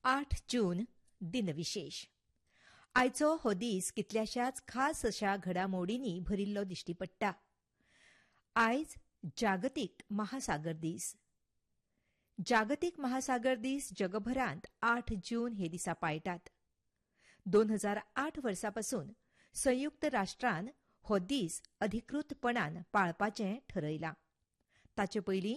8 जून दिनविशेष. आयचो हो दीस कितल्याशाच खास अशा घडामोडींनी भरिल्लो दिश्टी पडटा. आयज जागतीक महासागर दीस. जागतीक महासागर दीस जगभरांत 8 जून हे दिसा पाळटात. 2008 वर्सापासून संयुक्त राष्ट्रान हो दीस अधिकृतपणान पाळपाचें ठरयलां. ताचे पयलीं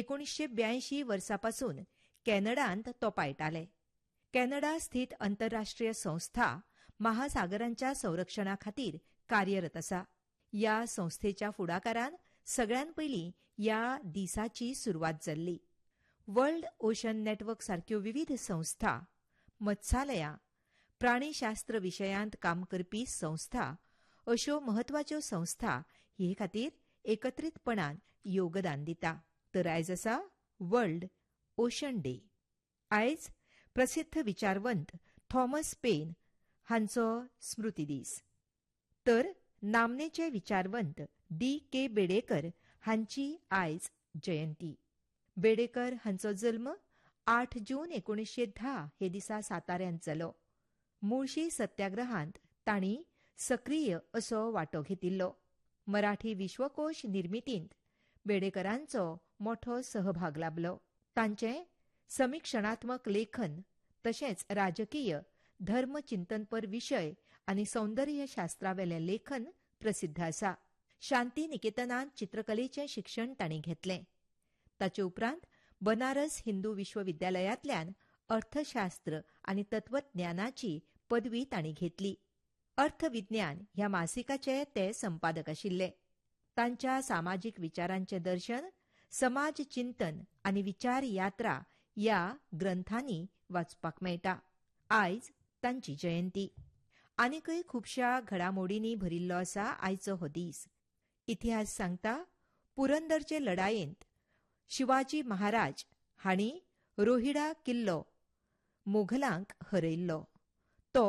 1982 वर्सापासून कॅनडांत तो पाळटाले. कॅनडा स्थित आंतरराष्ट्रीय संस्था महासागरांच्या संरक्षणा खातीर कार्यरत आसा. ह्या संस्थेच्या फुडाकारान सगळ्यान पयलीं ह्या दिसाची सुरवात जाल्ली. वर्ल्ड ओशन नेटवर्क सारक्यो विविध संस्था, मत्सालयां, प्राणीशास्त्र विशयांत काम करपी संस्था अश्यो महत्वाच्यो संस्था हे खातीर एकत्रितपणान योगदान दिता. तर आयज आसा वर्ल्ड ओशन डे. आयज प्रसिद्ध विचारवंत थॉमस पेन हांचो स्मृती दीस. तर नामनेचे विचारवंत D.K. बेडेकर हांची आयज जयंती. बेडेकर हांचो जल्म 8 जून 1910 हे दिसा साताऱ्यांत जालो. मुळशी सत्याग्रहांत तांणी सक्रीय असो वांटो घेतिल्लो. मराठी विश्वकोश निर्मितींत बेडेकरांचो मोठो सहभाग लाभलो. तांचें समीक्षणात्मक लेखन तशेंच राजकीय, धर्मचिंतनपर विशय आनी सौंदर्यशास्त्रावेलें लेखन प्रसिद्ध आसा. शांती निकेतनांत चित्रकलेचें शिक्षण तांणी घेतलें. ताचे उपरांत बनारस हिंदू विश्वविद्यालयांतल्यान अर्थशास्त्र आनी तत्वज्ञानाची पदवी तांणी घेतली. अर्थविज्ञान ह्या मासिकाचे ते संपादक आशिल्ले. तांच्या सामाजीक विचारांचें दर्शन समाज चिंतन आनी विचार यात्रा ह्या ग्रंथांनी वाचपाक मेळटा. आयज तांची जयंती. आनीकय खुबश्या घडामोडींनी भरिल्लो आसा आयचो हो दीस. इतिहास सांगता पुरंदरचे लढायेंत शिवाजी महाराज हांणी रोहिडा किल्लो मोघलांक हरयल्लो. तो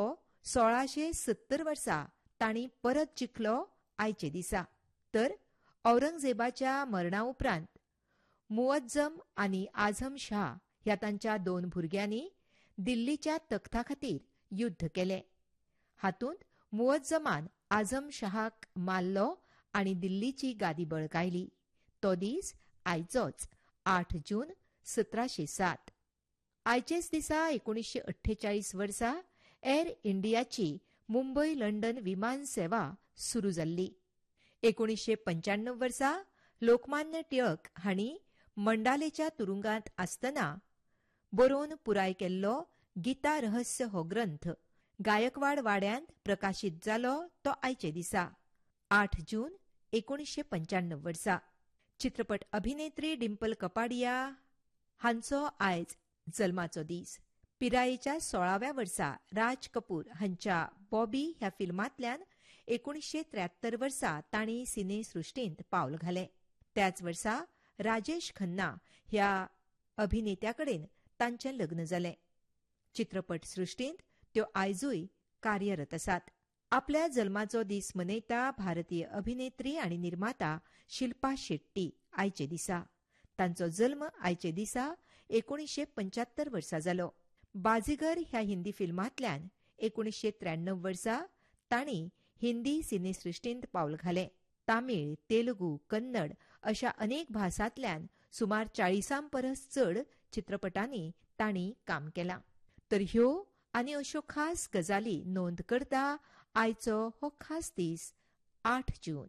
1670 वर्सा तांणी परत जिखलो आयचे दिसा. तर औरंगजेबाच्या मरणा उपरांत मुअज्जम आनी आझम शाह ह्या तांच्या 2 भुरग्यांनी दिल्लीच्या तख्ता खातीर युध्द केलें. हातूंत मुअज्जमान आझम शाहाक मारलो आनी दिल्लीची गादी बळकायली. तो दीस आयचोच 8 जून 1707. आयचेच दिसा 1948 वर्सा एर इंडियाची मुंबय लंडन विमान सेवा सुरू जाल्ली. 1995 वर्सा लोकमान्य टिळक हांणी मंडालेच्या तुरुंगांत आसतना बरोवन पुराय केल्लो गीता रहस्य हो ग्रंथ गायकवाड वाड्यांत प्रकाशीत जालो. तो आयचे दिसा 8 जून 1995 वर्सा. चित्रपट अभिनेत्री डिंपल कपाडिया हांचो आयज जल्माचो दीस. पिरायेच्या 16व्या वर्सा राज कपूर हांच्या बॉबी ह्या फिल्मांतल्यान 1973 वर्सा तांणी सिनेसृश्टींत पावल घालें. त्याच वर्सा राजेश खन्ना ह्या अभिनेत्याकडेन तांचें लग्न जालें. चित्रपट सृश्टींत त्यो आयजूय कार्यरत आसात. आपल्या जल्माचो दीस मनयता भारतीय अभिनेत्री आनी निर्माता शिल्पा शेट्टी आयचे दिसा. तांचो जल्म आयचे दिसा 1975 वर्सा जालो. बाजीगर ह्या हिंदी फिल्मांतल्यान 1993 वर्सा तांणी हिंदी सिनेसृश्टींत पावल घालें. तामीळ, तेलुगू, कन्नड अशा अनेक भासांतल्यान सुमार 40 परस चड चित्रपटांनी तांणी काम केलां. तर ह्यो आनी अश्यो खास गजाली नोंद करता आयचो हो खास दीस 8 जून.